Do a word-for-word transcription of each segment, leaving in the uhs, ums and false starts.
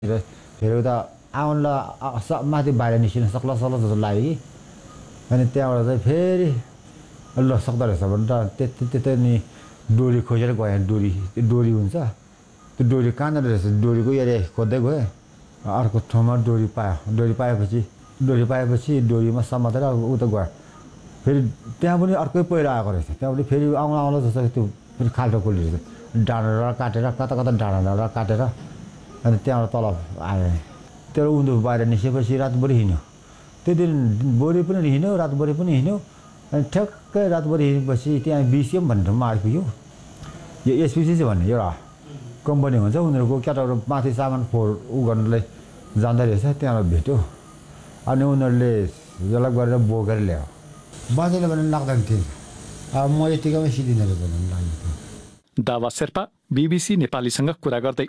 फेरि उता आउनला माथि बाहिर निस्किन सक्ला सक्ला जस्तो लाग्यो कि अनि त्यहाँबाट चाहिँ फेरि ल सक्दो रहेछ भनेर त्यति त्यतै नि डोरी खोजेर गएँ डोरी त्यो डोरी हुन्छ त्यो डोरी कहाँनिर रहेछ डोरीको एरिया खोज्दै गएँ अर्को ठाउँमा डोरी पायो डोरी पाएपछि डोरी पाएपछि डोरीमा समातेर उता गयो फेरि त्यहाँ पनि अर्कै पहिरो आएको रहेछ त्यहाँ पनि फेरि आउन आउन जस्तो त्यो फेरि खाल्टो खोली रहेछ डाँडा काटेर कता कता डाँडा डाँडा काटेर अनि त्यहाँबाट तल आयो त्यो उनीहरू बाहिर निस्केपछि रातभरि हिँड्यो त्यो दिन भोलि पनि हिँड्यो रातभरि पनि हिँड्यो अनि ठ्याक्कै रातभरि हिँडेपछि त्यहाँ बिसिएम भन्ने ठाउँमा आइपुग्यो यो एसपिसी भन्ने एउटा कम्पनी हुन्छ उनीहरूको केटाहरू माथि सामान फोर उ गर्नुलाई जाँदो रहेछ त्यहाँबाट भेट्यो अनि उनीहरूले यसलाई गरेर बोकेर ल्यायो बाजेले भने लाग्दैन थियो अब म यतिकैमा सिधिने रहेछ भन्नु लाग्यो दावा शेर्पा बीबीसी नेपालीसँग कुरा गर्दै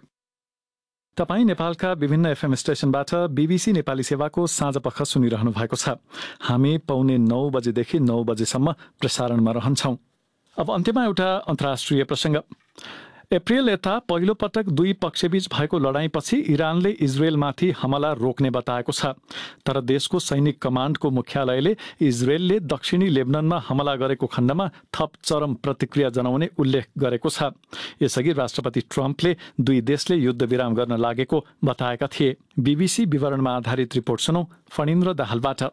तपाईं नेपालका विभिन्न एफएम स्टेशनबाट बीबीसी नेपाली सेवाको साँझपख सुनिरहनु भएको छ। हामी पौने नौ बजेदेखि नौ बजेसम्म प्रसारणमा रहन्छौं। अब अन्त्यमा एउटा अन्तर्राष्ट्रिय प्रसङ्ग। अप्रिल यता पहिलो पटक दुई पक्षबीच भएको लडाईँपछि इरानले इजरायलमाथि हमला रोक्ने बताएको छ। तर देशको सैनिक कमान्डको मुख्यालयले इजरायलले दक्षिणी लेबननमा हमला गरेको खण्डमा थप चरम प्रतिक्रिया जनाउने उल्लेख गरेको छ। यसअघि राष्ट्रपति ट्रम्पले दुई देशले युद्धविराम गर्न लागेको बताएका थिए। बीबीसी विवरणमा आधारित रिपोर्ट सुनौ फणिन्द्र दाहालबाट।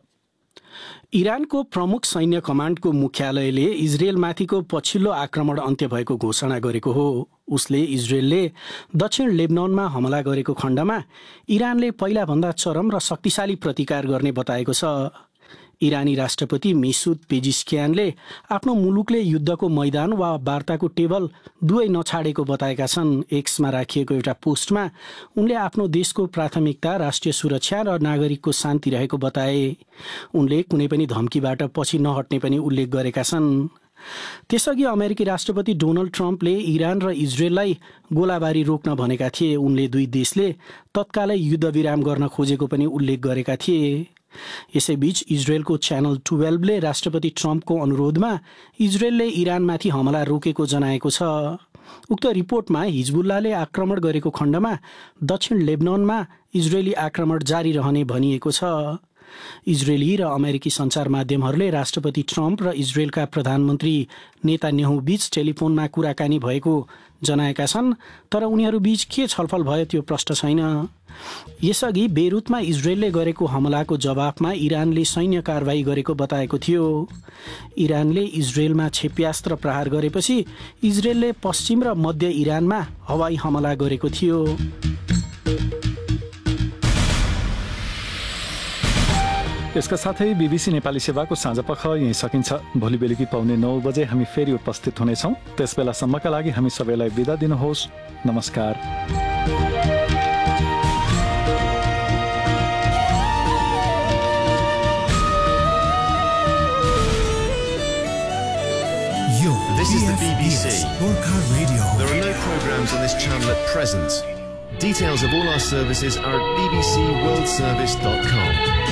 इरानको प्रमुख सैन्य कमान्डको मुख्यालयले इजरायलमाथिको पछिल्लो आक्रमण अन्त्य भएको घोषणा गरेको हो। उसले इजरायलले दक्षिण लेबननमा हमला गरेको खण्डमा इरानले पहिलाभन्दा चरम र शक्तिशाली प्रतिकार गर्ने बताएको छ। इरानी राष्ट्रपति मेसुद पेजिस्कियानले आफ्नो मुलुकले युद्धको मैदान वा वार्ताको टेबल दुवै नछाडेको बताएका छन्। एक्समा राखिएको एउटा पोस्टमा उनले आफ्नो देशको प्राथमिकता राष्ट्रिय सुरक्षा र नागरिकको शान्ति रहेको बताए। उनले कुनै पनि धम्कीबाट पछि नहट्ने पनि उल्लेख गरेका छन्। त्यसअघि अमेरिकी राष्ट्रपति डोनाल्ड ट्रम्पले इरान र इजरायललाई गोलाबारी रोक्न भनेका थिए। उनले दुई देशले तत्कालै युद्धविराम गर्न खोजेको पनि उल्लेख गरेका थिए। यसैबीच इजरायलको च्यानल बाह्रले राष्ट्रपति ट्रम्पको अनुरोधमा इजरायलले इरानमाथि हमला रोकेको जनाएको छ। उक्त रिपोर्टमा हिजबुल्लाले आक्रमण गरेको खण्डमा दक्षिण लेबननमा इजरायली आक्रमण जारी रहने भनिएको छ। इजरायली र अमेरिकी सञ्चार माध्यमहरूले राष्ट्रपति ट्रम्प र इजरायलका प्रधानमन्त्री नेतान्याहु बीच टेलिफोनमा कुराकानी भएको जनाएका छन्। तर उनीहरूबीच के छलफल भयो त्यो प्रश्न छैन। यसअघि बेरुतमा इजरायलले गरेको हमलाको जवाफमा इरानले सैन्य कारबाही गरेको बताएको थियो। इरानले इजरायलमा क्षेप्यास्त्र प्रहार गरेपछि इजरायलले पश्चिम र मध्य इरानमा हवाई हमला गरेको थियो। यसका साथै बीबीसी नेपाली सेवाको साँझपख यहीँ सकिन्छ। भोलि बेलुकी पाउने नौ बजे हामी फेरि उपस्थित हुनेछौँ। त्यसबेलासम्मका लागि हामी सबैलाई बिदा दिनुहोस्। नमस्कार। This is the B B C. Radio. There are no programs on this channel at present. Details of all our services are at b b c world service dot com.